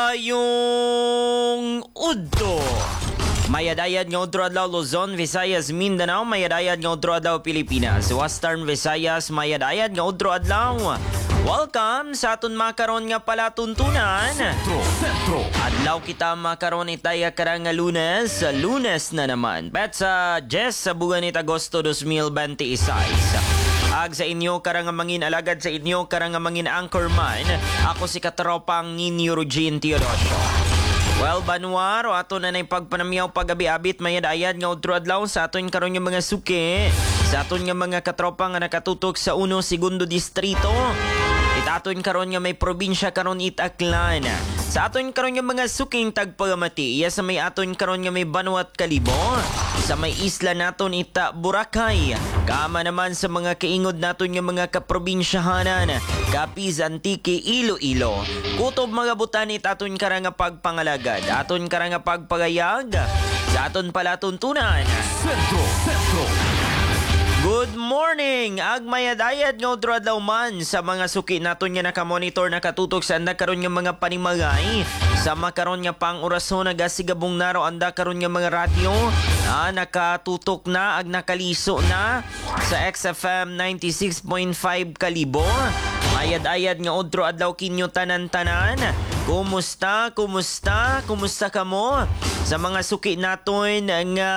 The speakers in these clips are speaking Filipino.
Yung udto. Mayadayad nga udto adlaw Luzon, Visayas, Mindanao, mayadayad nga udto adlaw Pilipinas, Western Visayas, mayadayad nga udto adlaw. Welcome sa aton makaron nga palatuntunan. Sentro. Adlaw kita makaron itaya karang nga Lunes, Lunes na naman. Petsa 10 sa buwan ni Agosto 2026. Ag sa inyo karang mangin alagad sa inyo karang mangin anchorman. Ako si katropang ninyo Eugene Teodosio. Well, Banwar, o ato na pagpanamyaw pagabi-abit mayad-ayad nga udto adlaw sa aton karon nga mga suki. Sa aton nga mga katropa nga nakatutok sa 1 segundo distrito. Itaton karon nga may probinsya karon itaklan. Sa aton karon nga mga suking tagpagamati, iya sa may aton karon nga may Banwat Kalibo, sa may isla naton ita Boracay, kama naman sa mga kaingod naton nga mga kaprobinsyahanan, Capiz, Antique, Iloilo. Kutob mga butan aton karang nga pagpangalagad, aton karang nga pagpagayag, sa aton palatuntunan. Sentro. Good morning! Agmayadayad nga udto adlaw man sa mga suki naton nga nakamonitor nakatutok sa anda karon nga mga panimagay sa makaron nga pang-orason nagasigabong naro anda karon nga mga radyo nakatutok na ag nakaliso na sa XFM 96.5 Kalibo. Mayad-ayad nga udto adlaw kinyo tanan-tanan. Kumusta ka mo sa mga suki naton nga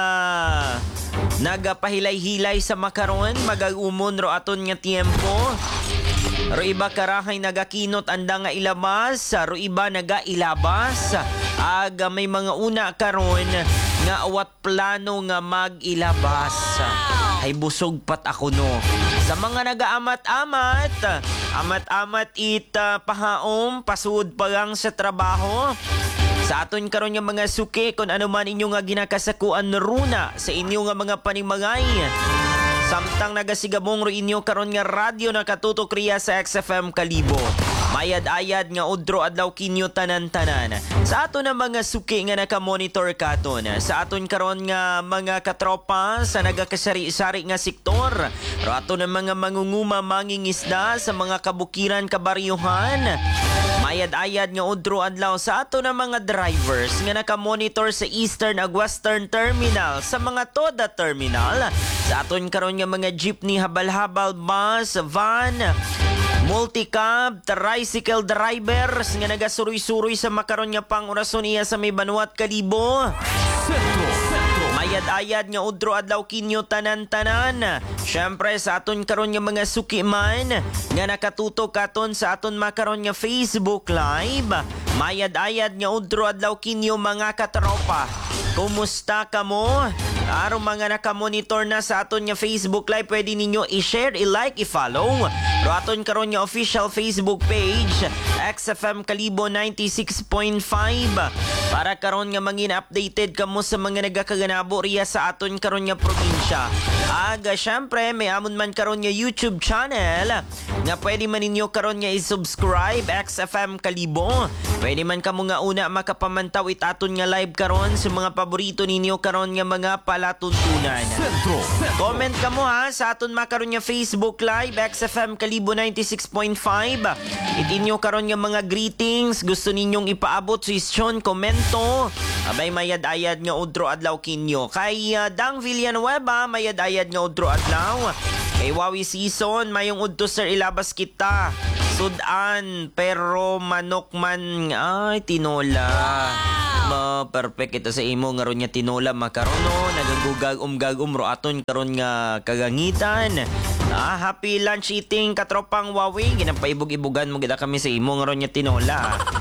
nagapahilay-hilay sa makaron magagumon ro aton nga tiempo. Ro iba karahay nagakinot anda nga ilabas, ro iba nagailabas. Aga may mga una karon nga awat plano nga magilabas. Ay busog pat ako no. Sa mga nagaamat-amat, amat-amat pahaom, pasuod pa lang sa trabaho. Sa aton karon nga mga suki, kung ano man inyo nga ginakasakuan runa sa inyo nga mga panimagay. Samtang nagasigabong ro inyo karon nga radyo nakatutok riya sa XFM Kalibo. Mayad-ayad nga udto adlaw kinyo tanan-tanan. Sa aton na mga suki nga nakamonitor katon. Sa aton karon nga mga katropa sa nagakasari-sari nga sektor. Ro aton na mga mangunguma mangingisda sa mga kabukiran kabaryuhan. Mayad-ayad nga udto adlaw sa ato na mga drivers nga nakamonitor sa Eastern ag Western Terminal, sa mga Toda Terminal, sa aton karon nga mga jeepney, habal-habal, bus, van, multicab, tricycle drivers nga nagasuroy-suroy sa makaron nga pang-orason iya sa may Banwat Kalibo. Mayad-ayad nga udto adlaw kinyo tanan-tanan. Syempre sa aton karon nga mga suki man nga nakatutok katon sa aton makaron nga Facebook Live. Mayad-ayad nga udto adlaw kinyo mga katropa. Kumusta ka mo? Araw mga nakamonitor na sa aton nga Facebook Live, pwede ninyo i-share, i-like, i-follow. Ro aton karon nga official Facebook page, XFM Kalibo 96.5. Para karon nga mangin updated kamo sa mga nagakaganabo riya sa aton karon nga probinsya. Aga syempre may amon man karon nga YouTube channel nga pwede man ninyo karon nga i-subscribe, XFM Kalibo. Pwede man kamo nga una makapamantaw aton nga live karon sa mga paborito ninyo karon nga mga palatuntunan. Sentro. Comment kamo ha sa aton makaron nga Facebook Live, XFM Kalibo 96.5. Itinyo karon nga mga greetings, gusto ninyong ipaabot, suhestyon, komento. Abay mayad-ayad nga udto adlaw kinyo. Kay Dang Villanueva, mayad-ayad nga udto adlaw. Kay Wawi Season, mayong udto sir ilabas kita. Sudan, pero manok man, ay tinola. Perfect ito sa imo nga ron nga tinola makaron no, nagagugag ro aton karon nga kagangitan. Happy lunch eating katropang Wawi, ginapaibog-ibugan mo gid kami sa imo nga ron nga tinola.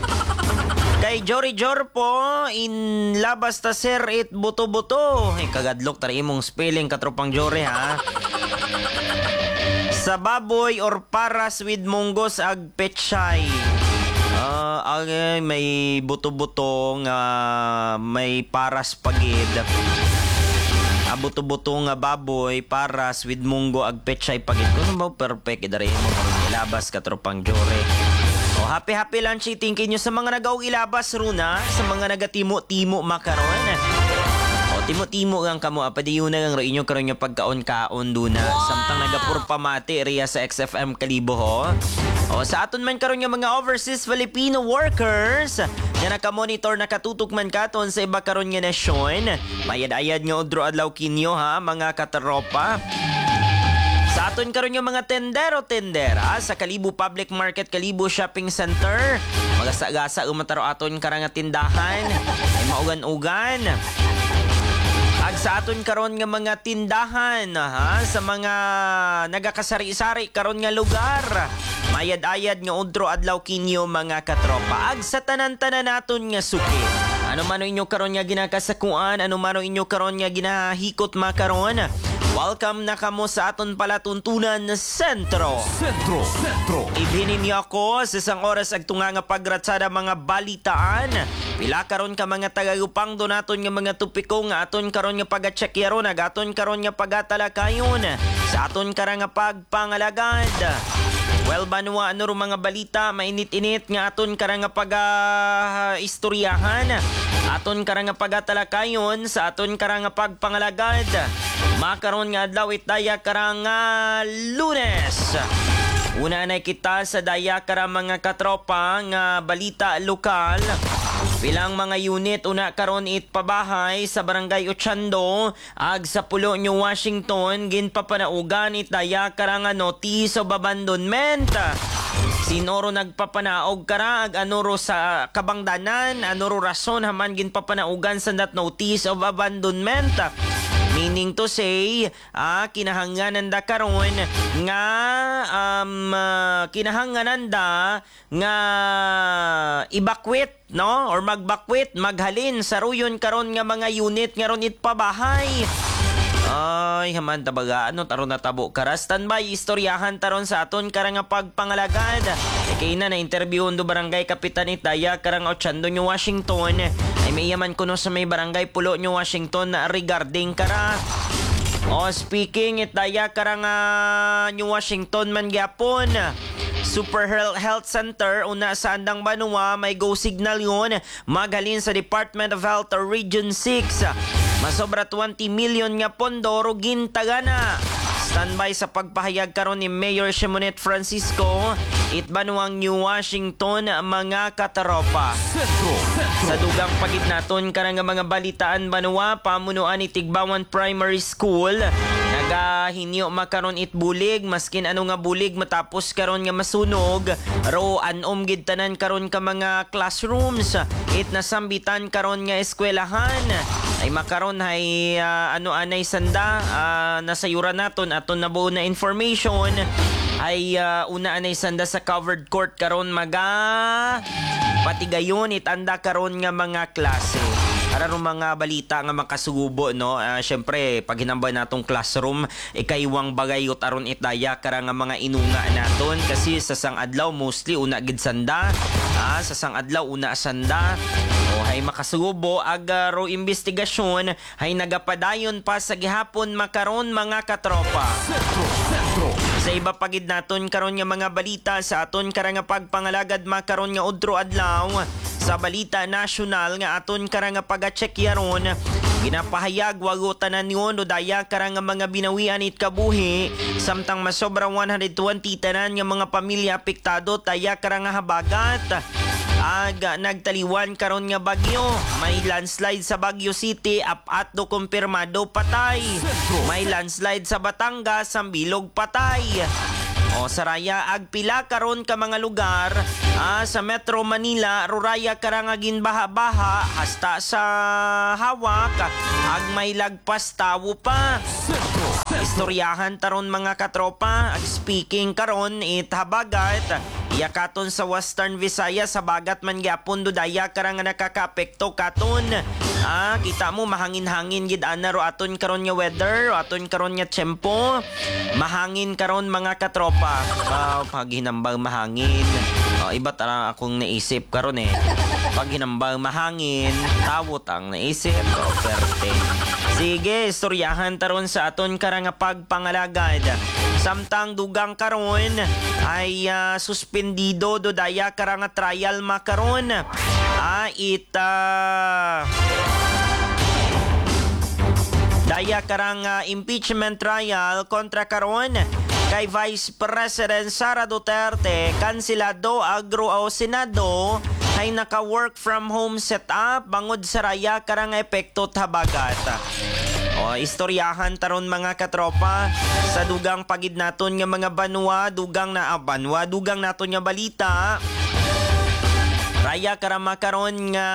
Kay Jory Jor po, in labas ta sir it buto-buto. Kagadlok tari imong spelling katropang Jory ha. Sa baboy or paras with munggos ag pechay. May buto-buto nga may paras pagid. Buto-buto nga baboy, paras with munggo ag pechay pagid. Kuno ba perfect idare mo ilabas katropang Jory. Happy lunch eating kinyo sa mga nagaog ilabas runa, sa mga nagatimo-timo makaron. Timo-timo gang kamo apadiyo na gang inyo karon nga pagkaon-kaon duna. Samtang nagapurpamati riya sa XFM Kalibo ho. O sa aton man karon nga mga overseas Filipino workers nga nakamonitor nakatutok man katon sa iba karon nga nasyon. Mayad-ayad nga udro adlaw kinyo ha mga katropa. Sa aton karon nga mga tendero-tendera sa Kalibo Public Market, Kalibo Shopping Center, magasagasa umataro aton karang nga tindahan ay maugan-ugan. Ag sa aton karon nga mga tindahan ha sa mga nagakasari-sari karon nga lugar. Mayad-ayad nga udro adlaw kinyo mga katropa. Ag sa tanan-tanan naton nga suki. Ano man inyo karon nga ginakasakuan, ano man inyo karon nga ginahikot makaron. Welcome na kamo sa aton palatuntunan Sentro. Ibinin niyo ako sa isang oras ag tunga nga pagratsada mga balitaan. Pila karon ka mga tagagupang donaton nga mga tupiko nga aton karon nga pagacheckyaron ag aton karon nga pagatalakayon sa aton karang nga pagpangalagad. Well, banwa ano ro mga balita, mainit-init nga aton karang nga istoryahan. Aton karang nga pagatalakayon sa aton karang nga pagpangalagad. Makaron nga adlaw itaya karang nga Lunes. Una na kita sa daya karang mga katropa nga balita lokal. Bilang mga unit una karon pabahay sa Barangay Ochando ag sa Pulo New Washington ginpapanaugan itaya karang notice of abandonment. Sinoro nagpapanaog kara ag anuro sa kabangdanan anuro rason haman ginpapanaugan sa that notice of abandonment. Meaning to say, kinahanganan da karon nga kinahanganan da nga evacuate no or magbakwit maghalin sa ruyon karon nga mga unit nga ron pabahay. Ay, haman tabaga, ano taron na tabo kara. Standby, istoryahan taron sa aton karang nga pagpangalagad. Kay na interview do barangay kapitan itaya karang Ochando New Washington. Ay may yaman kuno sa may barangay Pulo New Washington regarding kara. O speaking itaya karang New Washington man gyapon. Super Health Center una sa Andang Banua may go signal yon maghalin sa Department of Health Region 6. Masobra 20 million nga pondo ro gintagana. Standby sa pagpahayag karon ni Mayor Shimonet Francisco itbanuang New Washington mga katropa. Sa dugang pagitnaton karang mga balitaan Banua pamunuan ni Tigbawan Primary School nagahinyo makaron bulig maskin ano nga bulig matapos karon nga masunog ro anom gid tanan karon ka mga classrooms nasambitan karon nga eskwelahan ay makaron hay anay sanda nasayuran naton aton nabuo na information ay una anay sanda sa covered court karon patigayon itanda karon nga mga klase. Para ro mga balita nga makasubo no. Syempre pag hinambay natong classroom ikaywang bagayot aron itaya kara nga mga inunga naton kasi sa sang adlaw mostly una gid sanda. Sa sang adlaw una sanda. Hay makasubo ag ro investigasyon hay nagapadayon pa sa gihapon makaron mga katropa. Sa iba pagid naton karon nga mga balita sa aton kara nga pagpangalagad makaron nga udro adlaw sa balita nasyonal nga aton kara nga pagacheckyaron ginapahayag wago tanan yon o daya kara nga mga binawian it kabuhi samtang masobra 120 tanan nga mga pamilya apektado taya kara nga habagat. Nagtaliwan karon nga bagyo. May landslide sa Baguio City, apat do kumpirmado patay. May landslide sa Batangas, Sambilog patay. Saraya agpila karon ka mga lugar sa Metro Manila, ruraya karangagin baha-baha hasta sa hawak ag may lagpas tawo pa. Istoryahan taron mga katropa, ag speaking karon habagat yakaton sa Western Visayas sa bagat man gyapon do daya karang nakakaapekto katon. Kita mo mahangin-hangin gid ana ro aton karon nga weather, aton karon nga tiyempo. Mahangin karon mga katropa. Pag hinambang mahangin. Iba tarang akong naisip karon Pag hinambang mahangin, tawot ang naisip. Perte. Sige, istoryahan taron sa aton karang nga pagpangalagad. Samtang dugang karon ay suspendido do daya karang trial makaron. Daya karang impeachment trial kontra karon kay Vice President Sara Duterte kansilado agro o Senado ay naka-work from home setup bangod sa raya karang epekto tabagat. O istoryahan taron mga katropa sa dugang pagid naton nga mga dugang naton nga balita. Raya karama karon nga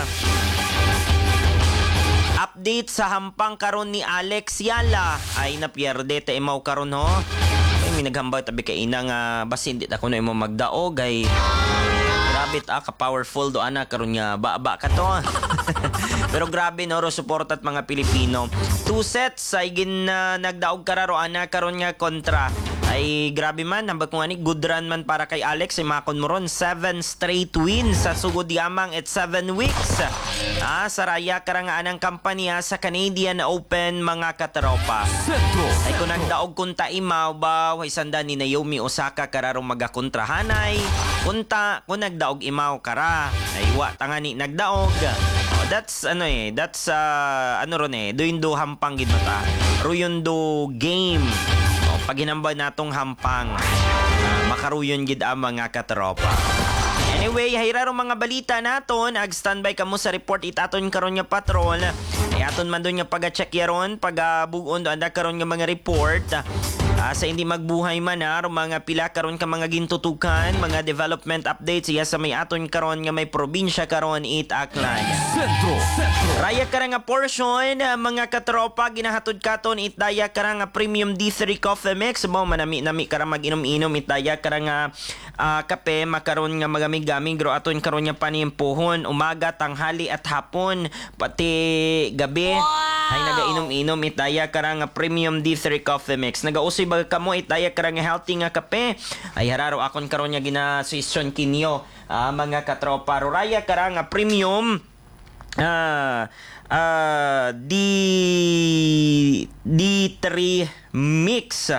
update sa hampang karon ni Alex Yala ay napierde ta imaw karon ho. Ay may naghambal tabi kay ina nga basin di ta kuno imo magdaog ay grabe ta ka powerful do ana karon nga baba ka to. Pero grabe no ro suportat mga Pilipino. 2 sets ay nagdaog kararo ana karon nga kontra. Ay grabe man, hambag kung ani good run man para kay Alex ay makon mo ron 7 straight wins sa sugod yamang at 7 weeks. Sa raya karangaan ng kampanya sa Canadian Open mga katropa. Ay kung nagdaog kunta imaw ba ay sanda ni Naomi Osaka kararong magakontrahanay. Kunta kung nagdaog imaw kara ay wa tangani nagdaog. That's doin do hampang gid mata. Ruyon do game. Paginamba natong hampang makaruyon gid ang mga katropa. Anyway, hayraro mga balita naton, ag standby kamo sa report itaton karon nga patrol. Ay aton man doon nga pag-check yaron, pag-bugon do anda karon nga mga report. Sa hindi magbuhay man mga pila karon ka mga gintutukan, mga development updates iya sa may aton karon nga may probinsya karon Aklan. Raya karang nga portion mga katropa ginahatod katon itdaya karang nga premium D3 coffee mix mo manami karang mag-inom-inom itdaya karang nga kape makaron nga magamig-gamig gro aton karon nga panimpuhon umaga, tanghali at hapon pati gabi. Ay nagainom-inom itdaya karang nga premium D3 coffee mix. Nagausay ba kamo itdaya karang nga healthy nga kape? Ay hararo akon karon nga ginasuisyon kinyo mga katropa. Raya karang nga premium D3 mix.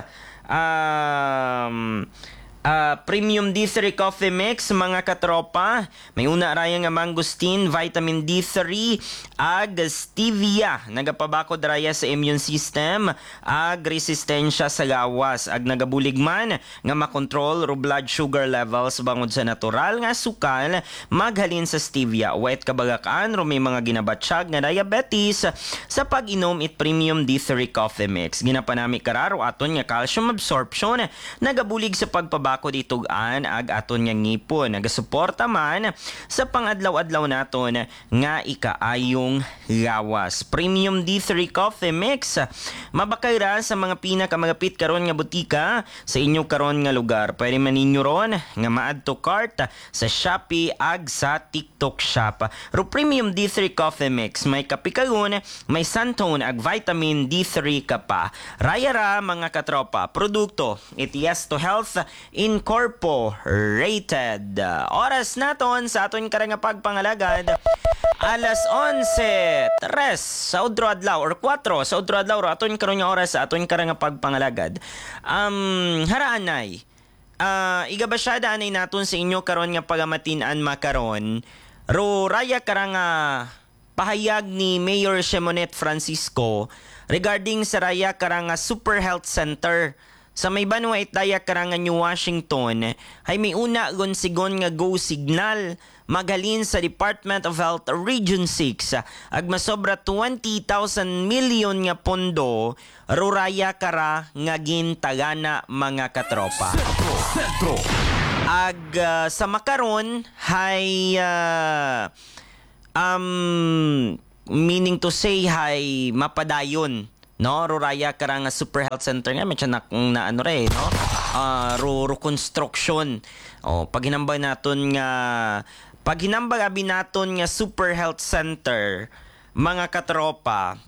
Premium D3 coffee mix mga katropa. May una raya nga mangosteen, vitamin D3 ag stevia. Nagapabakod raya sa immune system ag resistensya sa gawas ag nagabulig man nga makontrol ro blood sugar levels bangod sa natural nga sukal maghalin sa stevia. Wet kabagakan ro may mga ginabatsyag nga diabetes sa pag-inom it premium D3 coffee mix. Ginapanami kararo aton nga calcium absorption nagabulig sa pagpabakod itugan ag aton nga ngipon nagasuporta man sa pangadlaw-adlaw naton nga ikaayong gawas. Premium D3 coffee mix mabakay ra sa mga pinakamagapit karon nga butika sa inyo karon nga lugar. Pwede man ninyo ron nga ma-add to cart sa Shopee ag sa TikTok Shop. Ro premium D3 coffee mix may kape karon, may santone ag vitamin D3 ka pa. Raya ra mga katropa, produkto it yes to health Incorporated. Oras naton sa aton karang nga pagpangalagad alas 11:03 sa udro adlaw or 4 sa udro adlaw ro aton karon nga oras sa aton karang nga pagpangalagad. Haraanay. Igabasyada anay naton sa inyo karon nga pagamatin-an makaron. Ro raya karang pahayag ni Mayor Shemonet Francisco regarding sa raya karang Super Health Center sa may banwa itdaya karangan New Washington ay may una gonsigon nga go signal maghalin sa Department of Health Region 6 ag masobra 20,000 million nga pondo ruraya kara nga gintagana mga katropa. Ag sa makaron hay meaning to say hay mapadayon no ruraya karang Super Health Center nga medyo na ano re no ro construction paghinambay naton nga Super Health Center mga katropa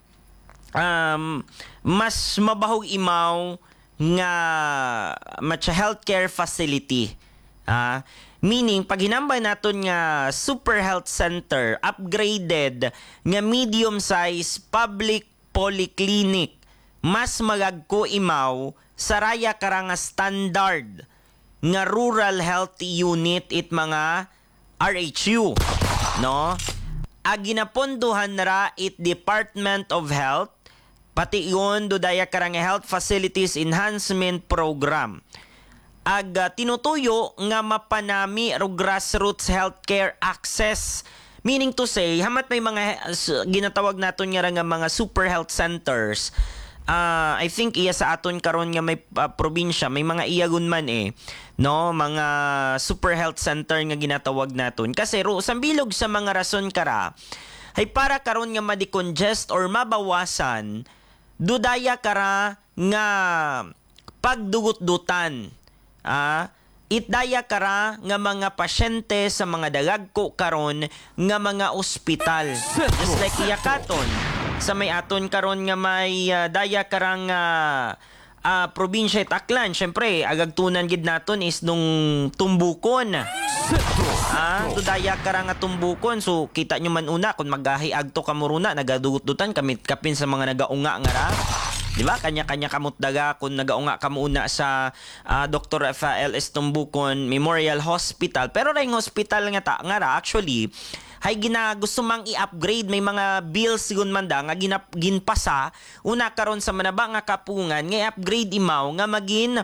mas mabahog imaw nga matcha healthcare facility meaning paghinambay naton nga Super Health Center upgraded nga medium size public polyclinic mas magagko imaw sa raya karang standard nga rural health unit it mga RHU no ag ginapondohan ra it Department of Health Pati yun, dudaya karang Health Facilities Enhancement Program. Tinutuyo nga mapanami ro grassroots healthcare access. Meaning to say, hamat may mga ginatawag naton nga nga mga super health centers. I think iya sa aton karon nga may probinsya, may mga iyagon man no, mga super health center nga ginatawag naton. Kasi sambilog sa mga rason kara, ay para karon nga ma-decongest or mabawasan, dudaya kara nga pagdugot-dutan. Itdaya kara nga mga pasyente sa mga dagagko karon nga mga ospital. Just like iyakaton sa may aton karon nga may daya karang probinsya Aklan. Syempre, agagtunan gid naton is nung tumbukon. Dudaya karang nga tumbukon. So kita nyo man una kung magahi agto kamuruna nagadugot-dutan kamit kapin sa mga nagaunga nga ra. Di ba? Kanya-kanya kamot daga kung nagaunga kamuna sa Dr. Rafael S. Tumbukon Memorial Hospital. Pero ring hospital nga ra actually hay gusto mang i-upgrade, may mga bills sigun man da nga ginpasa una karon sa manaba nga kapungan nga i-upgrade imaw nga magin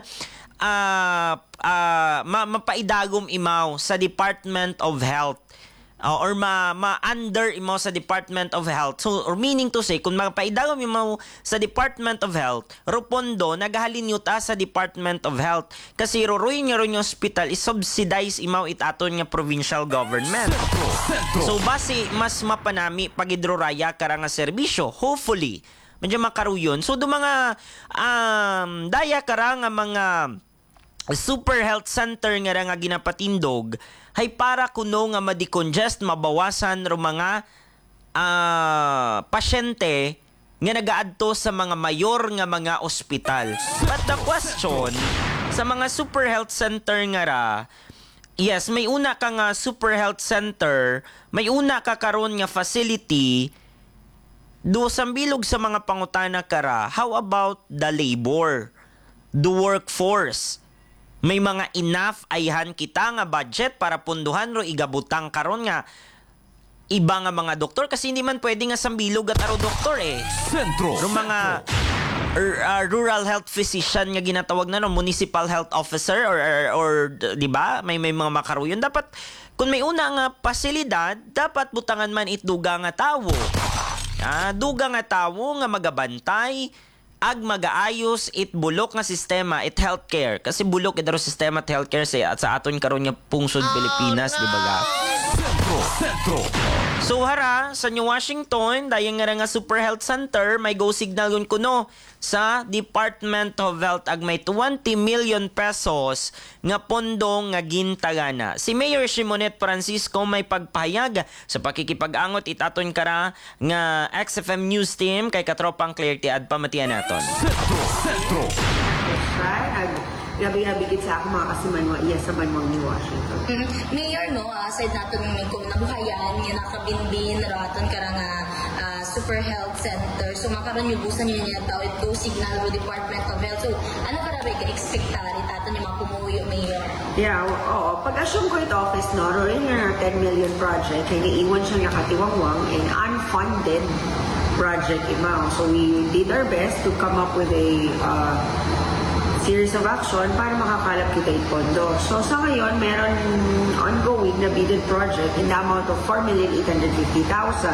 mapaidagom imaw sa Department of Health. Or ma-under imaw sa Department of Health. So, or meaning to say, kung mapaidagom imaw sa Department of Health, rupondo, nagahalin yuta sa Department of Health. Kasi ruruy nga ron yung hospital, is-subsidize imaw itaton nga provincial government. So, base, mas mapanami pagidroraya kara nga serbisyo. Hopefully, medyo makaruyon. So, do mga daya kara nga mga super health center nga ginapatindog hay para kuno nga ma-decongest, mabawasan ro mga pasyente nga nagaadto sa mga mayor nga mga ospital. But the question, sa mga super health center nga ra, yes, may una ka nga super health center, may una ka karon nga facility, do sambilog sa mga pangutana kara, how about the labor, the workforce? May mga enough ayhan kita nga budget para punduhan ro igabutang karon nga iba nga mga doktor kasi hindi man pwede nga sambilog at aro doktor Sentro. Ro mga rural health physician nga ginatawag na no, municipal health officer or di ba? May mga makaruyon dapat kung may una nga pasilidad dapat butangan man itduga nga tawo. Duga nga tawo nga magabantay ag magaayos it bulok nga sistema it healthcare kasi bulok idaro sistema at healthcare sa aton karon nga pungsod Pilipinas di ba ga Sentro. So hara sa New Washington dayon nga super health center may go signal yun kuno sa Department of Health ag may 20 million pesos nga pondo nga gintagana. Si Mayor Simonet Francisco may pagpahayag sa pakikipag-angot itaton kara nga XFM News Team kay katropang Clarity ad pamatian naton. Sentro. Gabi-gabi sa ako mga kasimanwa iya sa Banwang New Washington. Mayor, no, aside natin yung kung nabuhayan, yung nakabinbin, raton karang super health center. So, makaroon yung busan yun yung tao, ito signal ng Department of Health. So, ano karabay ka-expectari taton yung mga pumuyo, Mayor? Yeah, oo. Pag-assume ko ito office, no, rolling na 10 million project, kaya iwan siya nakatiwangwang and unfunded project imaw. So, we did our best to come up with a series of action para makakalap kita yung pondo. So sa ngayon, meron ongoing na bidded project in the amount of 4,850,000.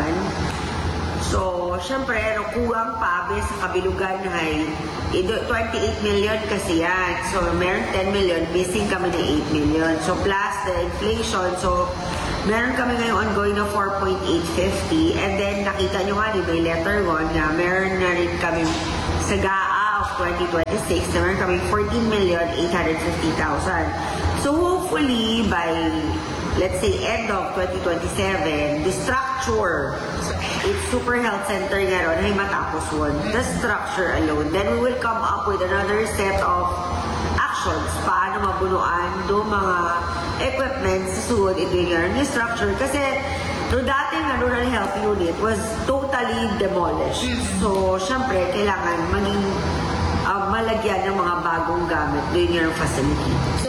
So, syempre, kuwang pabe sa kabilugan ay 28 million kasi yan. So, meron 10 million, missing kami na 8 million. So, plus the inflation. So, meron kami ngayong ongoing na 4.850. And then, nakita nyo nga, may letter 1 na meron na rin kami sa GAA of 2026 na meron kami 14,850,000. So hopefully by, let's say, end of 2027, the structure, it's super health center nga ron, ay matapos one. The structure alone. Then we will come up with another set of actions paano mabunuan do mga equipment sa suod ito yung structure. Kasi dati nga rural health unit was totally demolished. So, syempre, kailangan maging malagyan ng mga bagong gamit doon yung facility. So,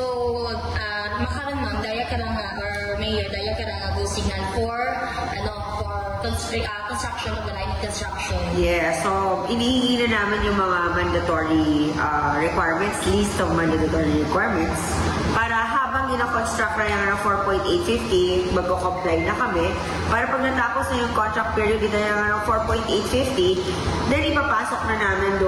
makaroon ma'am, daya ka lang or Mayor, daya ka lang go signal for construction of the light construction. Yeah, so inihingi na namin yung mga mandatory requirements, list of mandatory requirements, para habang gina-construct na yung 4.850, magko-comply na kami, para pag natapos na yung contract period dito yung 4.850, then ipapasok na namin do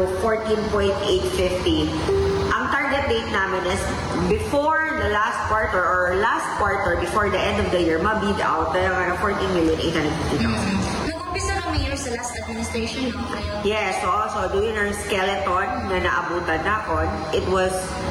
14.850. Ang target date namin is before the last quarter or last quarter, before the end of the year, mabid out na yung 14,850,000. Nag-umpisa na mayor sa last administration, no? Yes, so also doing our skeleton na naabutan na kon, it was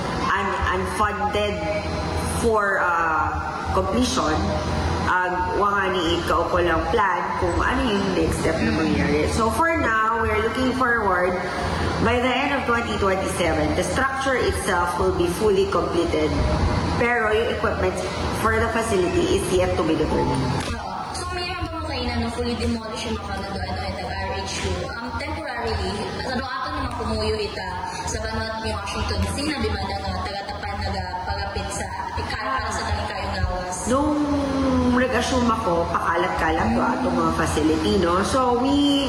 unfunded for completion. Wanga ni ikaw ko lang plan kung ano yung next step na mangyari. So for now, we're looking forward by the end of 2027, the structure itself will be fully completed. Pero yung equipment for the facility is yet to be determined. So mayroon ba mga kainan na fully demolish yung mga nag-RHU? Temporarily, ano ato naman kumuyo ita sa Banat ni Washington DC na di ba na taga-tapan nagapagapit sa ikara para sa kanikayong gawas? Nung nag-assume ako, pakalat-kalat to atong mga facility, no? So we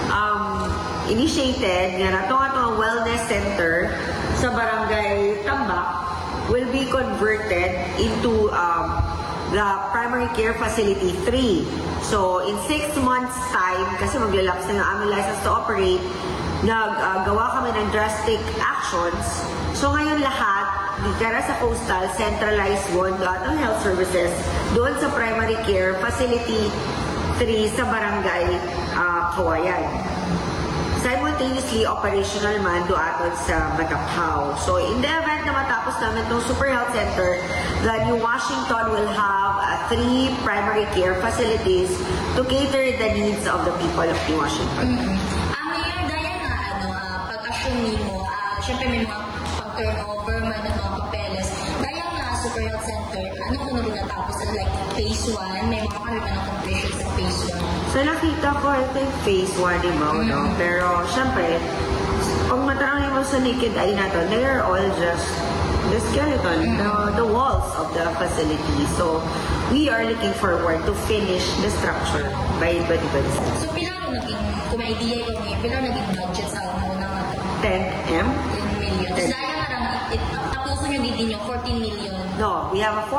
initiated nga atong wellness center sa barangay Tambak will be converted into the primary care facility 3. So in 6 months time, kasi maglalaps na ng aming license to operate, naggawa kami ng drastic actions. So ngayon lahat, dikara sa coastal, centralized one, atong health services, doon sa primary care facility 3 sa barangay Kawayan. Simultaneously operational man doon sa Mataphaw. So in the event na matapos namin itong Super Health Center, the New Washington will have 3 primary care facilities to cater the needs of the people of New Washington. Mayor, dahil nga, pag-assume mo, syempre may mga pag-turnover, may mga papeles. Dahil nga, Super Health Center, ano kung rin natapos? Like, phase 1, may mga kami ng completion sa phase 1. So nakita ko, I think phase 1 mo, no? Pero syempre, pag matarang mo sa naked eye natin, they are all just the skeleton, the walls of the facility. So we are looking forward to finish the structure by 2026. So, pila rin naging, kung may idea ko ngayon, pila naging budget sa una nga ito? 10M? 10 million. So, dahil nga lang, tapusin yung didi nyo, 14 million. No, we have a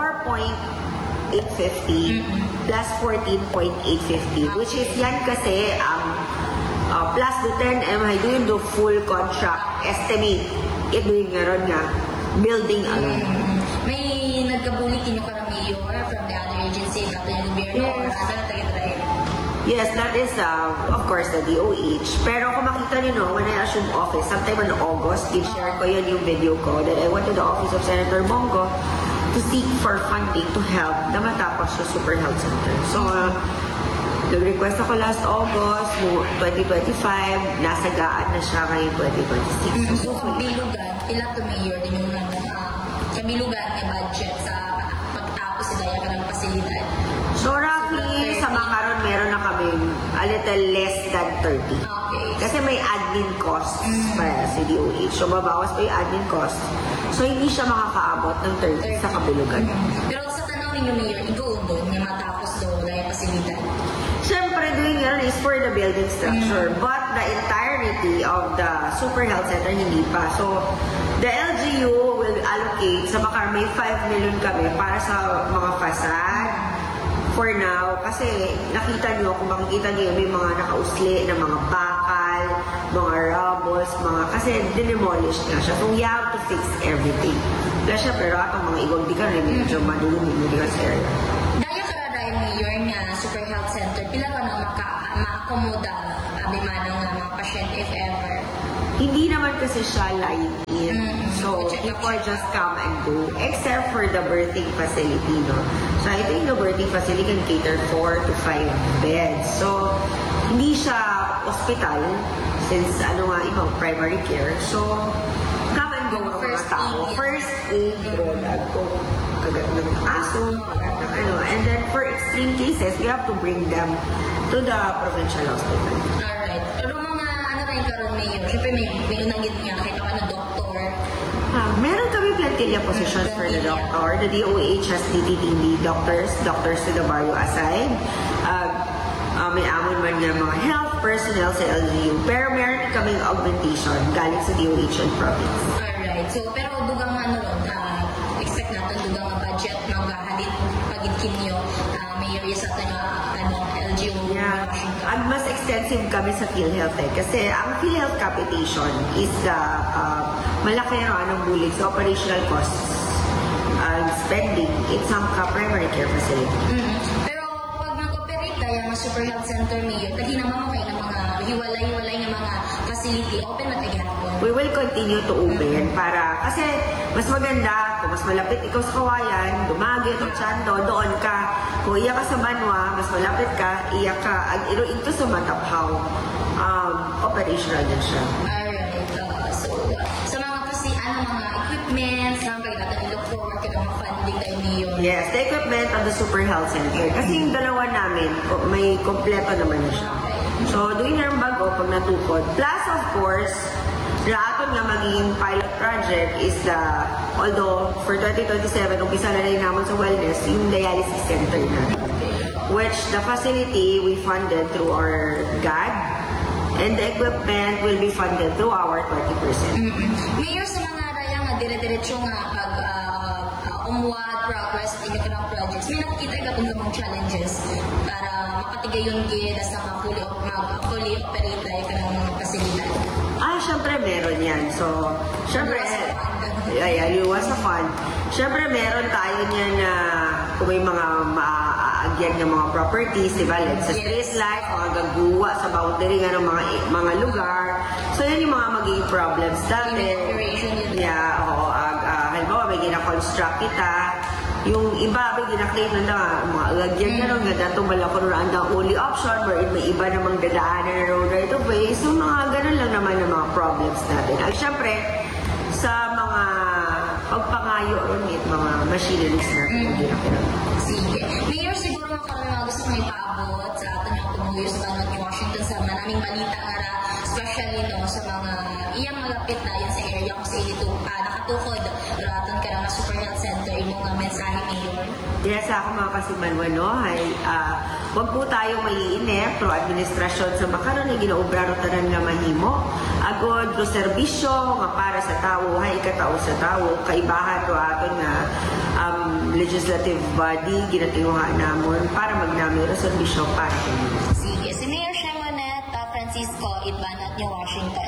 4.850 plus 14.850, which is yan kasi ang plus the 10M ay doing the full contract estimate. It doing nga ron nga building alone. May nagkabulit nyo ka ng mayor from the other agency, nato yung gobyerno, or Yes. other tayo-tayo? Yes, that is, of course, the DOH. Pero kung makita niyo, no, when I assumed office, sometime in August, i-share ko yun yung video ko that I went to the office of Senator Bongo to seek for funding to help na matapos sa Super Health Center. So, nag-request ako last August, 2025, nasagaan na siya ngayon 2026. So, kabilugan, pila to mayor din yung kabilugan na budget sa pagtapos sa daya ka ng pasilidad. So, roughly, sa makaron, meron na kami a little less than 30. Okay. Kasi may admin costs para sa DOH. So, mabawas pa yung admin costs. So, hindi siya makakaabot ng 30 sa kabilugan. Pero sa tanaw ninyo, mayor, i-go doon na matapos doon daya pasilidad. Siyempre, doing yun is for the building structure. But the entirety of the Super Health Center, hindi pa. So, the LGU will allocate, sa Makar, may 5 million kami para sa mga facade. For now, kasi nakita nyo, kung makikita nyo, may mga nakausli na mga bakal, mga rubbles, kasi dinemolish nga siya. So, we have to fix everything. Plus siya, pero atong mga igong di ka rin, medyo madulong yung medical area. Daya karadayo mayor nga Super Health Center, pila ka na ma-accomoda abimana nga mga pasyente if ever? Hindi naman kasi siya line-in. So, people just come and go. Except for the birthing facility, no? So, I think the birthing facility can cater 4 to 5 beds. So, hindi siya hospital since ano nga ibang primary care. So, come and go ng mga tao. First aid, drug ko, kagat ng aso, kagat ng ano. And then, for extreme cases, we have to bring them to the provincial hospital. Alright. Pero mga ano rin karon mayor, syempre may unangit niya kahit ako na doktor. Meron kami plantilla positions for the doctor. The DOH has DTTD doctors to the barrio aside. May amo kailangan ng mga health personnel sa LGU. Pero meron din kaming augmentation galing sa DOH and province. Alright. So, pero dugang expect natin dugang ang budget maghahalin pagitkin nyo mayor sa atin LGU Yeah. Washington. Ang mas extensive kami sa PhilHealth kasi ang PhilHealth capitation is the malaki ang bulig sa operational costs spending in some primary care facility. Pero pag nag-operate tayo ng Super Health Center mayor, tagi naman mo kayo ng mga hiwalay-hiwalay ng mga facility, open na tagahapon. We will continue to open kasi mas maganda kung mas malapit ikaw sa Kawayan, Dumaguete o Chando, doon ka. Kung iya ka sa Manwa, mas malapit ka, iya ka, ito sa Mataphaw, operational din siya. Alright. So, sa mga mga equipment, sa mga natin look forward ka ng mga funding tayo mayor. Yes, the equipment of the Super Health Center. Kasi yung dalawa namin, may kompleto naman na siya. So, doing na bago pag natukod. Plus, of course, aton nga magiging pilot project is although for 2027, umpisa na rin naman sa wellness, yung dialysis center na. Which the facility we funded through our GAD, and the equipment will be funded through our 20%. Mayor, sa mga raya nga dire-diretso nga pag umuwad progress sa inyong kanang projects, may nakikita ka kung mga challenges para makatigay yung gid as na fully operate tayo ka ng mga pasilidad. Syempre meron yan. So, syempre, liwas sa fund. Syempre meron tayo niyan na kung may mga maaagyan ng mga properties, diba? Like sa street light, mga gagawa sa boundary nga ng mga lugar. So, yan yung mga magiging problems natin. Yeah, oo. Halimbawa, may gina-construct kita. Yung iba, may gina-claim na mga agyan ka ron, nga datong balako ron ang only option, wherein may iba namang dadaanan na road right of way. So, mga ganun lang naman ang mga problems natin. At syempre, sa mga pagpangayo ron, mga machineries natin, gina-claim. Sige. Mayor, siguro mga gusto kong ipaabot sa atin yung tumuyo sa Banat ni Washington sa maraming balita nga especially sa mga iyang malapit na yan sa area kung sa ito nakatukod raton ka na Super Health Center imong nga mensahe Mayor. Yes, ako mga kasimanwan, wag po tayo maiinip pro administrasyon sa makaron na ginaobra ro tanan nga mahimo agod pro serbisyo nga para sa tawo hay ikatao sa tawo kaibahan ro aton nga legislative body ginatinguha namon para magnami ro serbisyo para kanimo. Sige, si Mayor Shemonet Francisco Itbanat ni Washington.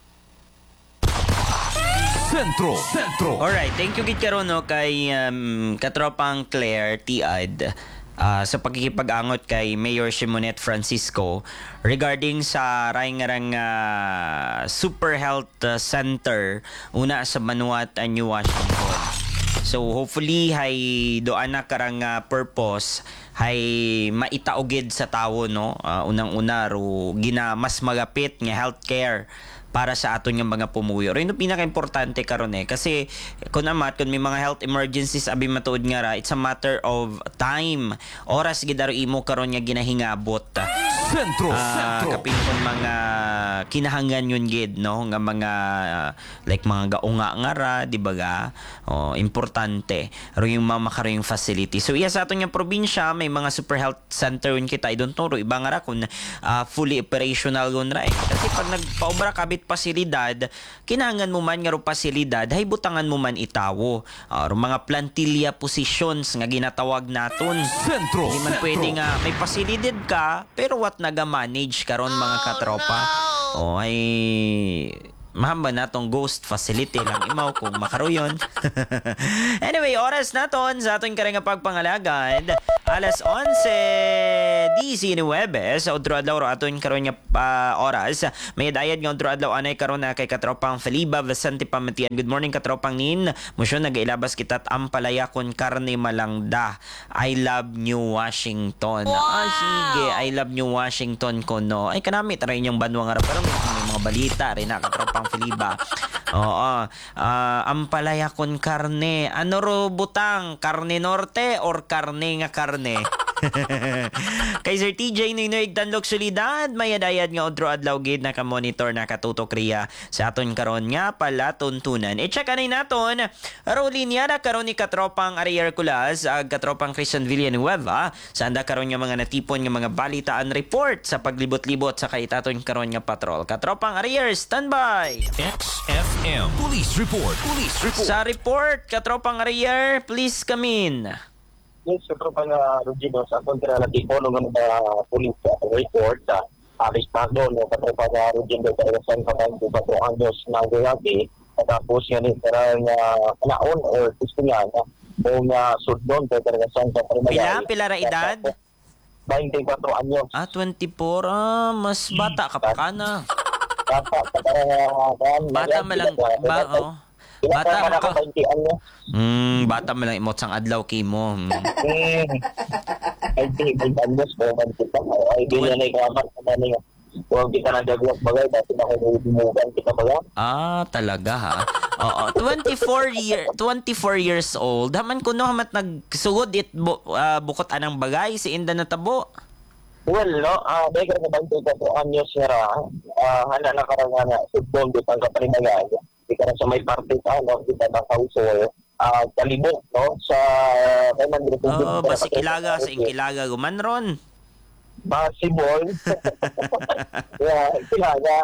Sentro. Alright, thank you gid karon kay katropang Claire Tiad sa pagkikipag-angot kay Mayor Shemonet Francisco regarding sa rayng-rang Super Health Center una sa Manuat, New Washington. So hopefully hay doan na karang purpose hay maitaugid sa tawo unang-una ro gina mas magapit nga healthcare para sa aton nga mga pumuyo. Rin yung pinaka-importante karon kasi kung may mga health emergencies abi matuod nga ra, it's a matter of time. Oras gid imo karon nga ginahingabot. Sentro. Kapin kon mga kinahanglan yun gid nga mga like mga gaunga nga ra, di ba ga? Importante ro yung makaroon yung facility. So iya sa aton nga probinsya may mga super health center yun kita. I don't know ro iba nga ra kung fully operational yun ra kasi pag nagpaobra kabit pasilidad, kinahanglan mo man nga ro pasilidad, hay butangan mo man itawo. Mga plantilla positions nga ginatawag naton. Sentro. Hindi man pwede nga may pasilidad ka, pero what naga-manage karon mga katropa? Ay mahamba na tong ghost facility lang imaw kung makaroyon. Anyway, oras naton sa aton karang pagpangalagad. Alas 11:19 sa udro adlaw aton karon nga oras. May dayad nga udro adlaw anay karon na kay katropang Feliba Vicente Pamatian. Good morning katropang nin. Musyon nagailabas kitat ampalaya kon karne malangda. I love New Washington. Wow! Sige, I love New Washington ko no. Ay kanami tara inyong banwa nga pero may mga balita rin na katropang Feliba. Oo. Ampalaya kon karne. Ano ro butang? Karne norte or karne nga karne? Kay Sir TJ Ninoy Tanlok Solidad, mayadayad nga odro adlaw gid naka-monitor nakatutok riya sa aton karon nga pala tuntunan. I-check anay naton linya na karon ni katropang Ari Hercules ag katropang Christian Villanueva sa anda karon nga mga natipon nga mga balitaan report sa paglibot-libot sa kaitaton karon nga patrol. Katropang Arier, standby. XFM Police Report. Police Report. Sa report, katropang Arier, please come in. Yes, siyempre pa nga, Rugino, sa kontra na tipo ng mga police report sa arestado, no, kasi pa nga, Rugino, sa San Fernando, 4 anyos na gulati, tapos yan yung parang kanaon or testingan, o nga sudon, sa San Fernando. Pila ra edad? 24 anyos. 24, mas bata ka pa ka na. Bata malang, Bata man ka. 20 anyos. Bata malang imot sang adlaw kimo. Ay, 20 anyos, man kita. Ay, di na ikamat, niya. Huwag kita nagagawag bagay, dati na kung humugan kita baga. Talaga ha. Oo, 24 years old. Haman kuno hamat nagsugod bukot anang bagay si Inda natabo. Well, no, dahil ka na 24 anyos nga hana na karang na football dito ang kapalimagay. Di ka na sa may party ka, no, di ka na kauso, kalibok, no, sa basi kilaga sa inkilaga gumanron. Possible. Yeah, kilaga.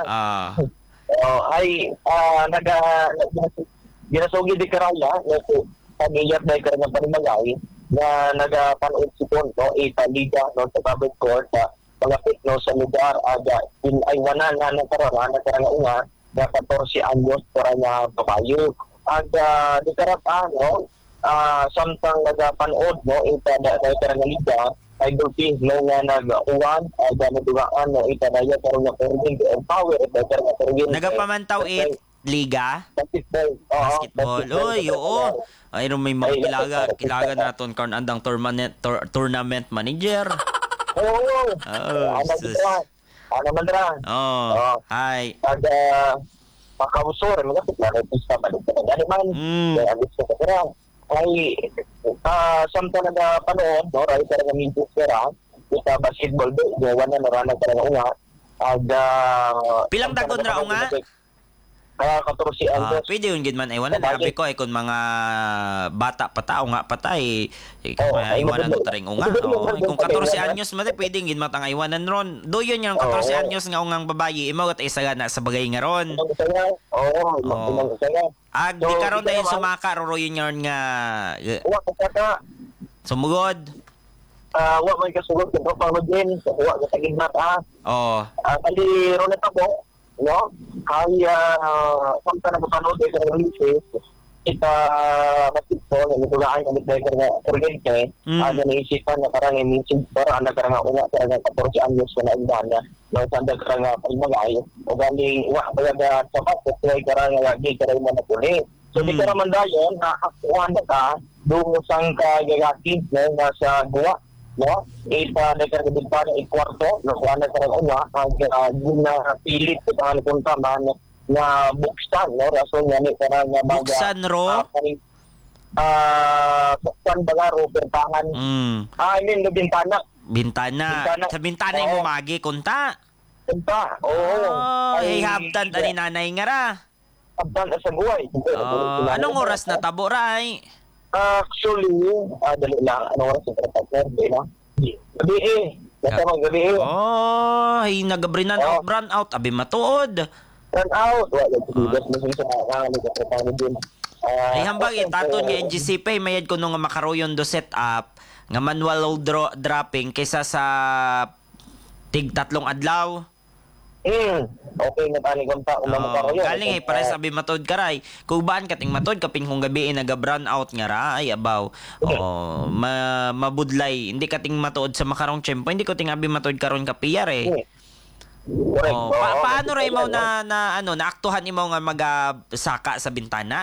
Ginasugi di karaya, pamilyar dahil ka na palimagay, na nagapanood si Ponto, Liga, no, sa public court, mga no, sa lugar, inaywanan na ng karara, na nga, na 14 anyos para na babayo. Di karata, no, samtang nagapanood, no, dahil ka na Liga, ay dulping, no, nga nag-uwan, nadugaan, no, itanaya, pero na perming, empower, dahil ka na perming. Nagapamantaw Liga? Basketball. Oy, oo. Ay, may mga kilaga naton karon andang tournament manager. Oo. Ano man ra? Hi. Pakausor, mga plano pista ba dito. Dali man. Kaya gusto ko ra. Ay samtang nagapanood, no, right sa nga media sira, sa basketball do, wala na rana ka nga unga. Pilang dagon ra unga? 14 anyos. Pwede yun gid man ay wala na ko ay kun mga bata pa tao nga patay ay iwanan no taring unga kung 14 anyos man pwede gid matang iwanan ron do yun yung 14 anyos nga ungang babayi imo gat isa na sa bagay nga ron di karon dayon sumaka ro yun nga sumugod wa man kasugod ko pa din wa ka tagig mata ali ron na po no kaya samtang napapanood ko ng releases ita matipon ng tulaan ng driver na kuryente naisipan na karang emission para ang karang una karang 14 anyos na indana no sanda karang pagmagay o galing wa baga sapat kay karang lagi karang man puli so di ka man dayon na akuan ka dungo sang kagagati na sa buwa no ita nagkaragin pa ng ikwarto no kung ano karang una ang pilit ang punta man na buksan no rason nga ni karang baga buksan ro buksan baga ro bertahan I mean bintana sa bintana yung magi kunta habtan tani nanay nga ra habtan sa buhay anong oras na tabo ray? Actually, dali lang. Ano oras yung partner? Gabi Kasama gabi ay nagabrinan out, brand out. Abi matuod. Run out. Wala, din. Ay hambang itaton nga NGC Pay mayad ko nung makaroyon do set up nga manual load dropping kaysa sa tig 3 adlaw. Okay na tani konta kung makaroyon. Galing ay pare sabi matod karay. Kung baan kating matod kaping kung gabi naga brown out nga ra ay abaw. Mabudlay. Hindi kating matod sa makarong tiyempo. Hindi ko ting abi matod karon kapiyar eh. Correct. Paano ray mo na naaktuhan imo nga magasaka sa bintana?